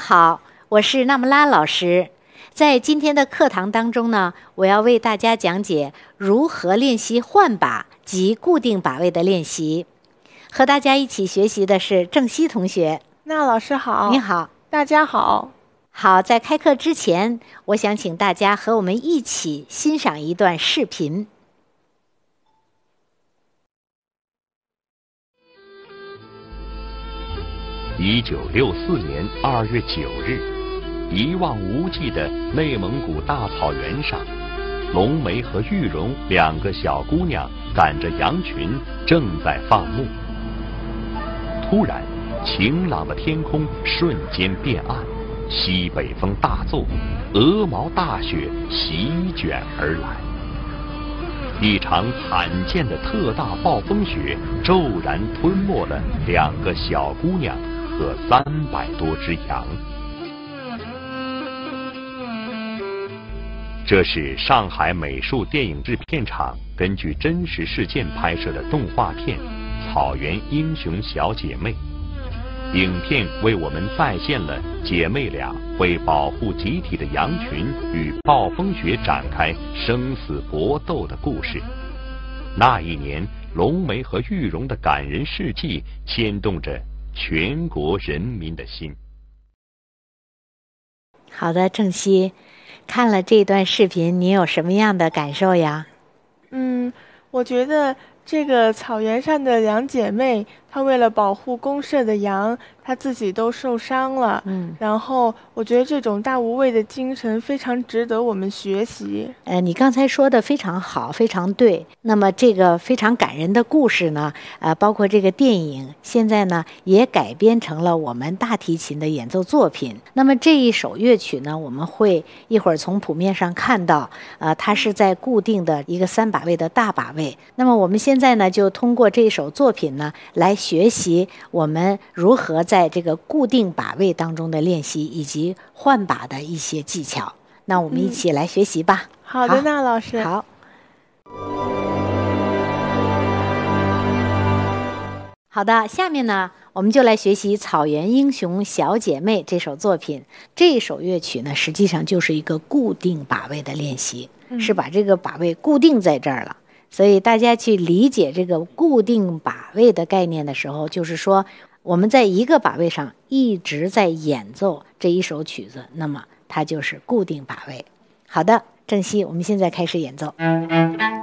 好，我是纳木拉老师。在今天的课堂当中呢，我要为大家讲解如何练习换把及固定把位的练习。和大家一起学习的是郑希同学。 那老师好。 你好。 大家好。 好，在开课之前，我想请大家和我们一起欣赏一段视频。 1964年2月9日，一望无际的内蒙古大草原上，龙梅和玉荣两个小姑娘赶着羊群正在放牧。突然，晴朗的天空瞬间变暗，西北风大作，鹅毛大雪席卷而来。一场罕见的特大暴风雪骤然吞没了两个小姑娘和300多只羊。这是上海美术电影制片厂根据真实事件拍摄的动画片《草原英雄小姐妹》。影片为我们再现了姐妹俩为保护集体的羊群与暴风雪展开生死搏斗的故事。那一年，龙梅和玉荣的感人事迹牵动着全国人民的心。 好的，郑希，看了这段视频，你有什么样的感受呀？ 我觉得这个草原上的两姐妹，她为了保护公社的羊，她自己都受伤了。然后我觉得这种大无畏的精神非常值得我们学习。 你刚才说的非常好，非常对。那么这个非常感人的故事呢，包括这个电影，现在呢也改编成了我们大提琴的演奏作品。那么这一首乐曲呢，我们会一会儿从谱面上看到，它是在固定的一个3把位的大把位。那么我们现在呢，就通过这首作品呢，来学习我们如何在这个固定把位当中的练习，以及换把的一些技巧。那我们一起来学习吧。 好的，那老师。 好。好的，下面呢，我们就来学习《草原英雄小姐妹》这首作品。这一首乐曲呢，实际上就是一个固定把位的练习，是把这个把位固定在这儿了。所以大家去理解这个固定把位的概念的时候，就是说我们在一个把位上一直在演奏这一首曲子，那么它就是固定把位。好的，郑希，我们现在开始演奏。